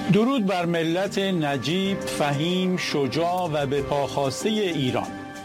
درود بر ملت نجیب، فهیم، شجاع و به پاخواسته ایران.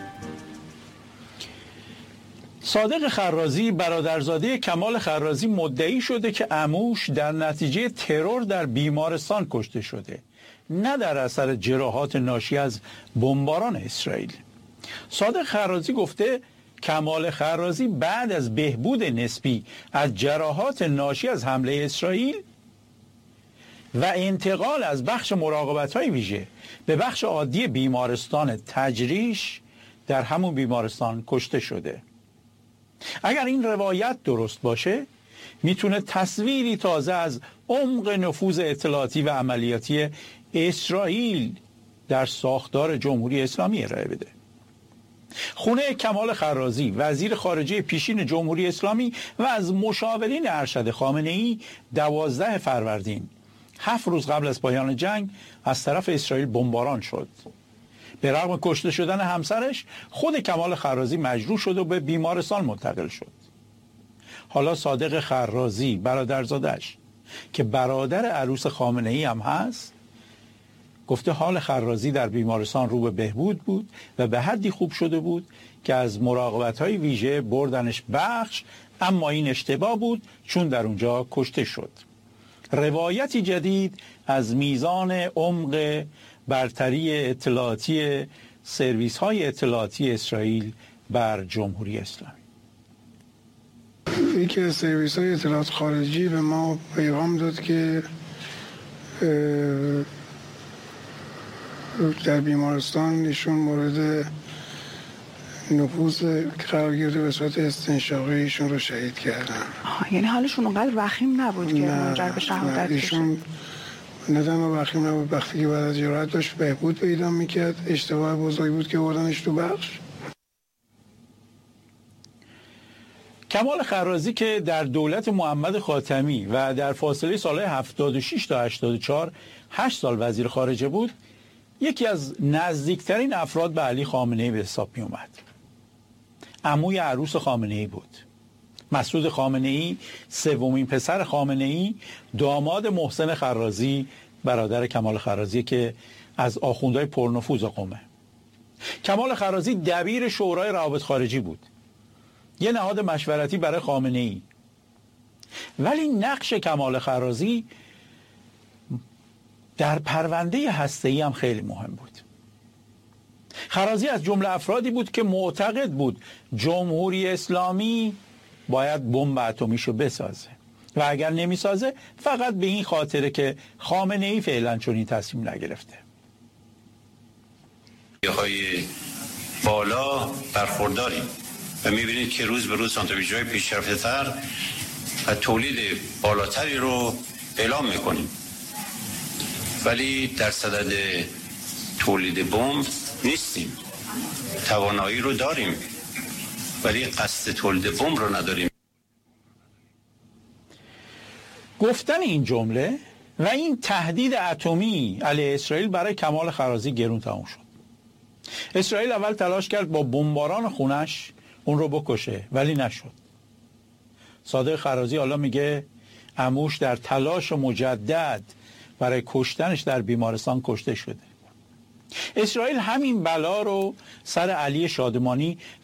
صادق خرازی برادرزاده کمال خرازی مدعی شده که عموش در نتیجه ترور در بیمارستان کشته شده، نه در اثر جراحات ناشی از بمباران اسرائیل. صادق خرازی گفته کمال خرازی بعد از بهبود نسبی از جراحات ناشی از حمله اسرائیل و انتقال از بخش مراقبت‌های ویژه به بخش عادی بیمارستان تجریش در همون بیمارستان کشته شده. اگر این روایت درست باشه میتونه تصویری تازه از عمق نفوذ اطلاعاتی و عملیاتی اسرائیل در ساختار جمهوری اسلامی ارائه بده. خونه کمال خرازی، وزیر خارجه پیشین جمهوری اسلامی و از مشاورین ارشد خامنه‌ای 12 فروردین 7 روز قبل از پایان جنگ از طرف اسرائیل بمباران شد. به رغم کشته شدن همسرش، خود کمال خرازی مجروح شد و به بیمارستان منتقل شد. حالا صادق خرازی برادرزادش که برادر عروس خامنه‌ای هم هست گفته حال خرازی در بیمارستان رو به بهبود بود و به حدی خوب شده بود که از مراقبت‌های ویژه بردنش بخش، اما این اشتباه بود چون در اونجا کشته شد. روایتی جدید از میزان عمق برتری اطلاعاتی سرویس‌های اطلاعاتی اسرائیل بر جمهوری اسلامی. یکی از سرویس‌های اطلاعات خارجی به ما پیغام داد که در بیمارستان ایشون مورد نفوذ قرار گرفته، به صورت استنشاقی ایشون رو شهید کردن. یعنی حالشون اونقدر وخیم نبود که منجر به شهادت بشه؟ ایشون نه تنها وخیم نبود، وقتی که بعد از جراحت داشت بهبود پیدا میکرد. اشتباه بزرگی بود که بردنش تو بخش. کمال خرازی که در دولت محمد خاتمی و در فاصله سالهای 76 تا 84 8 سال وزیر خارجه بود، یکی از نزدیکترین افراد به علی خامنه‌ای به حساب می اومد. عموی عروس خامنه‌ای بود. مسعود خامنه‌ای، سومین پسر خامنه‌ای، داماد محسن خرازی، برادر کمال خرازی که از آخوندهای پرنفوذ قومه. کمال خرازی دبیر شورای روابط خارجی بود، یه نهاد مشورتی برای خامنه‌ای. ولی نقش کمال خرازی در پرونده هسته‌ای هم خیلی مهم بود. خرازی از جمله افرادی بود که معتقد بود جمهوری اسلامی باید بمب اتمیشو بسازه و اگر نمیسازه فقط به این خاطره که خامنه‌ای فعلا چنین تصمیم نگرفته. های بالا برخورداریم و می‌بینید که روز به روز سانتریفیوژهای پیشرفته‌تر و تولید بالاتری رو اعلام می‌کنیم، ولی در صدد تولید بمب نیستیم. توانایی رو داریم ولی قصد تولید بمب رو نداریم. گفتن این جمله و این تهدید اتمی علیه اسرائیل برای کمال خرازی گرون تموم شد. اسرائیل اول تلاش کرد با بمباران خونش اون رو بکشه، ولی نشد. صادق خرازی حالا میگه عموش در تلاش مجدد برای کشتنش در بیمارستان کشته شده. اسرائیل همین بلا رو سر علی شادمانی